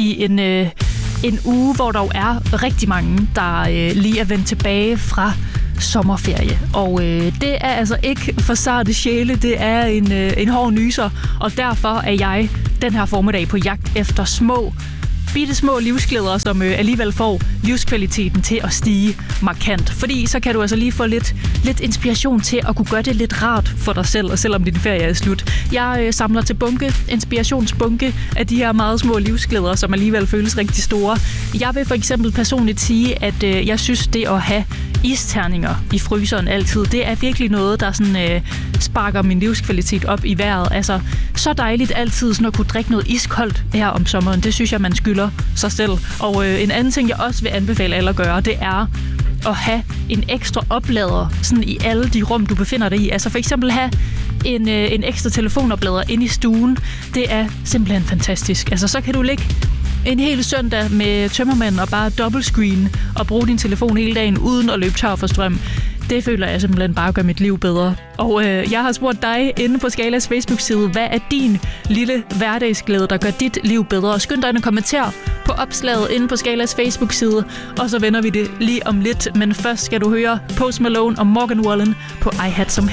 i en uge, hvor der jo er rigtig mange, der lige er vendt tilbage fra sommerferie. Og det er altså ikke for sarte sjæle, det er en hård nyser, og derfor er jeg den her formiddag på jagt efter bitte små livsglæder, som alligevel får livskvaliteten til at stige markant. Fordi så kan du altså lige få lidt inspiration til at kunne gøre det lidt rart for dig selv, og selvom din ferie er slut. Jeg samler til inspirationsbunke af de her meget små livsglæder, som alligevel føles rigtig store. Jeg vil for eksempel personligt sige, at jeg synes, det at have isterninger i fryseren altid, det er virkelig noget, der sådan sparker min livskvalitet op i vejret. Altså, så dejligt altid sådan at kunne drikke noget iskoldt her om sommeren. Det synes jeg, man skylder sig selv. Og en anden ting, jeg også vil anbefale alle at gøre, det er at have en ekstra oplader sådan i alle de rum, du befinder dig i. Altså for eksempel have en ekstra telefonoplader inde i stuen. Det er simpelthen fantastisk. Altså så kan du ligge en hel søndag med tømmermænd og bare dobbeltscreen og bruge din telefon hele dagen uden at løbe tør for strøm. Det føler jeg simpelthen bare gør mit liv bedre. Og jeg har spurgt dig inde på Skalas Facebook-side, hvad er din lille hverdagsglæde, der gør dit liv bedre? Skynd dig ind og kommenter på opslaget inde på Skalas Facebook-side, og så vender vi det lige om lidt. Men først skal du høre Post Malone og Morgan Wallen på I Had Some